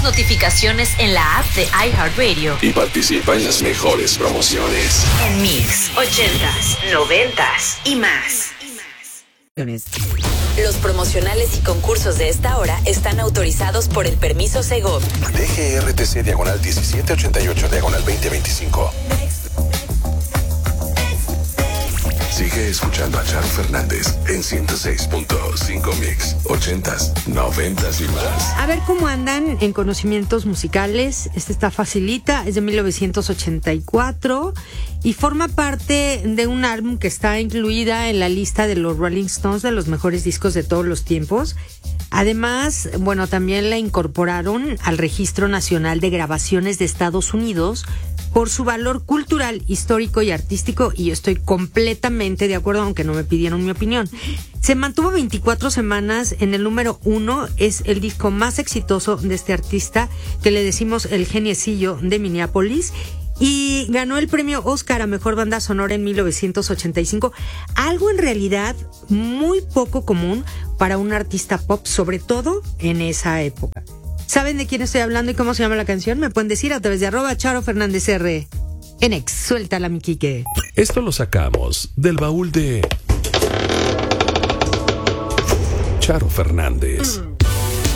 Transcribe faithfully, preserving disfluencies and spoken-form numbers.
las notificaciones en la app de iHeartRadio y participa en las mejores promociones. en Mix ochentas, noventas y más. Los promocionales y concursos de esta hora están autorizados por el permiso Segov. D G R T C diagonal diecisiete ochenta y ocho diagonal veinte veinticinco. Sigue escuchando a Charo Fernández en ciento seis punto cinco Mix, ochentas, noventas y más. A ver cómo andan en conocimientos musicales. Este está facilita, es de mil novecientos ochenta y cuatro y forma parte de un álbum que está incluida en la lista de los Rolling Stones de los mejores discos de todos los tiempos. Además, bueno, también la incorporaron al Registro Nacional de Grabaciones de Estados Unidos por su valor cultural, histórico y artístico, y yo estoy completamente de acuerdo, aunque no me pidieron mi opinión. Se mantuvo veinticuatro semanas en el número uno, es el disco más exitoso de este artista, que le decimos el geniecillo de Minneapolis, y ganó el premio Oscar a Mejor Banda Sonora en mil novecientos ochenta y cinco, algo en realidad muy poco común para un artista pop, sobre todo en esa época. ¿Saben de quién estoy hablando y cómo se llama la canción? Me pueden decir a través de arroba Charo Fernández R. En Ex, suéltala, mi Quique. Esto lo sacamos del baúl de Charo Fernández. Mm.